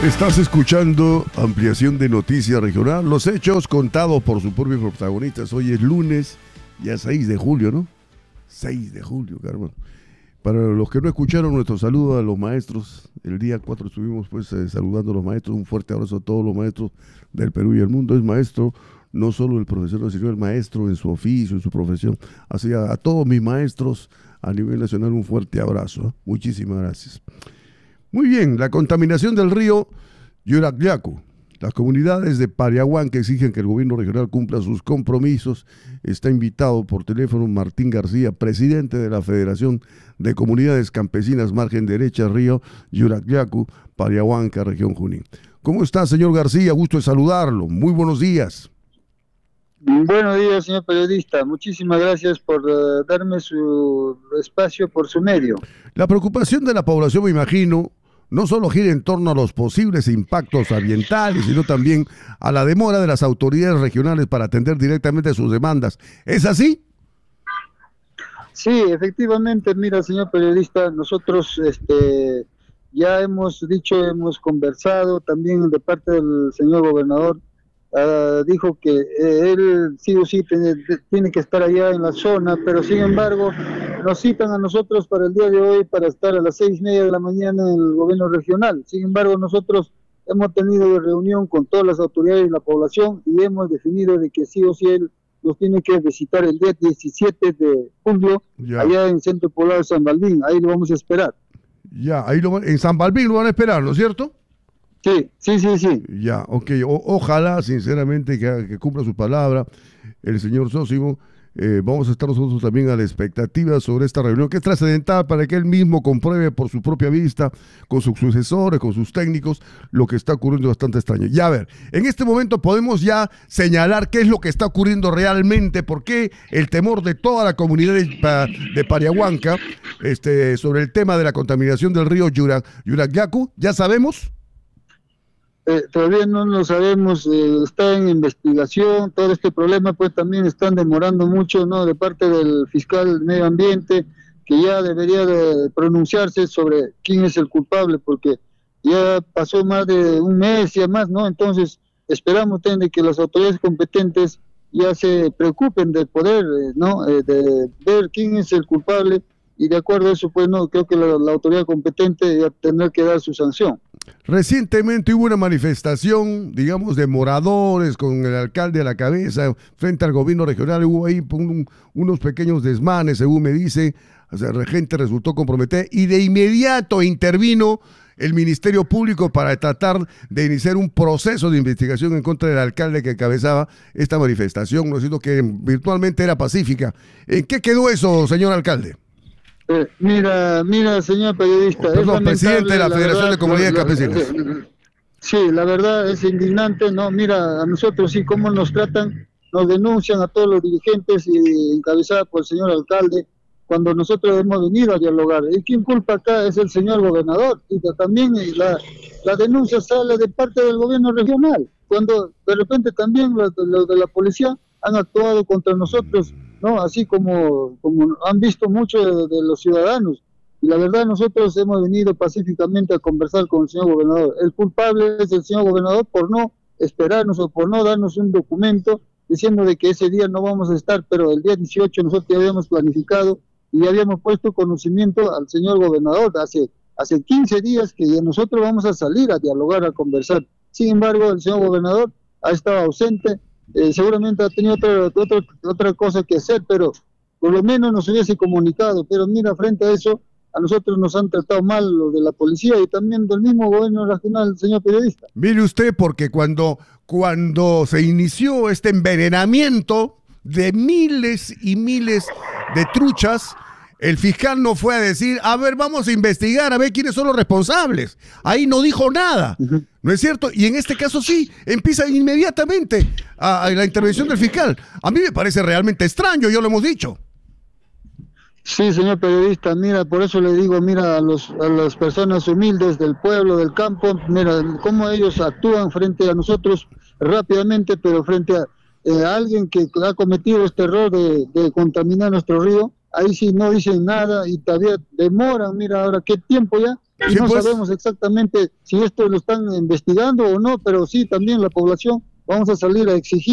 Estás escuchando ampliación de Noticias Regional, los hechos contados por sus propios protagonistas. Hoy es lunes, ya 6 de julio, ¿no? 6 de julio, Carmen. Para los que no escucharon, nuestro saludo a los maestros. El día 4 estuvimos saludando a los maestros. Un fuerte abrazo a todos los maestros del Perú y el mundo. Es maestro, no solo el profesor, sino el maestro en su oficio, en su profesión. Así a todos mis maestros a nivel nacional, un fuerte abrazo. Muchísimas gracias. Muy bien, la contaminación del río Yuracyacu. Las comunidades de Pariahuán que exigen que el gobierno regional cumpla sus compromisos. Está invitado por teléfono Martín García, presidente de la Federación de Comunidades Campesinas Margen Derecha, Río Yuracyacu, Pariahuanca, región Junín. ¿Cómo está, señor García? Gusto de saludarlo. Muy buenos días. Buenos días, señor periodista. Muchísimas gracias por darme su espacio por su medio. La preocupación de la población, me imagino, no solo gira en torno a los posibles impactos ambientales, sino también a la demora de las autoridades regionales para atender directamente sus demandas. ¿Es así? Sí, efectivamente, mira, señor periodista, nosotros ya hemos dicho, hemos conversado también de parte del señor gobernador. Dijo que él sí o sí tiene que estar allá en la zona, pero sin embargo nos citan a nosotros para el día de hoy para estar a las 6:30 de la mañana en el gobierno regional. Sin embargo, nosotros hemos tenido reunión con todas las autoridades de la población y hemos definido de que sí o sí él nos tiene que visitar el día 17 de julio, allá en Centro Poblado de San Balbín. Ahí lo vamos a esperar. Ya, en San Balbín lo van a esperar, ¿no es cierto? Sí. Ya, ok. Ojalá, sinceramente, que cumpla su palabra el señor Sósimo. Vamos a estar nosotros también a la expectativa sobre esta reunión, que es trascendental para que él mismo compruebe por su propia vista, con sus sucesores, con sus técnicos, lo que está ocurriendo bastante extraño. Ya, a ver, en este momento podemos ya señalar qué es lo que está ocurriendo realmente, por qué el temor de toda la comunidad de Pariahuanca sobre el tema de la contaminación del río Yuracyacu. ¿Ya sabemos? Todavía no lo sabemos, está en investigación. Todo este problema pues también están demorando mucho, ¿no? De parte del fiscal de medio ambiente, que ya debería de pronunciarse sobre quién es el culpable, porque ya pasó más de un mes y más, ¿no? Entonces esperamos de que las autoridades competentes ya se preocupen de poder, ¿no? De ver quién es el culpable, y de acuerdo a eso pues no creo que la autoridad competente ya tendrá que dar su sanción. Recientemente hubo una manifestación, digamos, de moradores con el alcalde a la cabeza frente al gobierno regional. Hubo ahí unos pequeños desmanes, según me dice. O sea, la gente resultó comprometida y de inmediato intervino el Ministerio Público para tratar de iniciar un proceso de investigación en contra del alcalde que encabezaba esta manifestación, ¿no es cierto?, que virtualmente era pacífica. ¿En qué quedó eso, señor alcalde? Mira, señor periodista. Perdón, presidente de la Federación de Comunidades Campesinas. Sí, la verdad es indignante, ¿no? Mira, a nosotros sí, cómo nos tratan, nos denuncian a todos los dirigentes y encabezada por el señor alcalde, cuando nosotros hemos venido a dialogar. ¿Y quién culpa acá? Es el señor gobernador. Y también la denuncia sale de parte del gobierno regional, cuando de repente también los de la policía han actuado contra nosotros, ¿no? Así como han visto mucho de los ciudadanos. Y la verdad nosotros hemos venido pacíficamente a conversar con el señor gobernador. El culpable es el señor gobernador por no esperarnos o por no darnos un documento diciendo de que ese día no vamos a estar, pero el día 18 nosotros ya habíamos planificado y habíamos puesto conocimiento al señor gobernador hace 15 días que nosotros vamos a salir a dialogar, a conversar. Sin embargo, el señor gobernador ha estado ausente. Seguramente ha tenido otra cosa que hacer, pero por lo menos nos hubiese comunicado. Pero mira, frente a eso, a nosotros nos han tratado mal los de la policía y también del mismo gobierno regional, señor periodista. Mire usted, porque cuando se inició este envenenamiento de miles y miles de truchas, el fiscal no fue a decir, a ver, vamos a investigar, a ver quiénes son los responsables. Ahí no dijo nada, ¿no es cierto? Y en este caso sí, empieza inmediatamente a la intervención del fiscal. A mí me parece realmente extraño, ya lo hemos dicho. Sí, señor periodista, mira, por eso le digo, mira, a las personas humildes del pueblo, del campo, mira, cómo ellos actúan frente a nosotros rápidamente, pero frente a alguien que ha cometido este error de contaminar nuestro río, ahí sí no dicen nada y todavía demoran, mira ahora qué tiempo ya, y Sí, no pues. sabemos exactamente si esto lo están investigando o no, pero sí también la población vamos a salir a exigir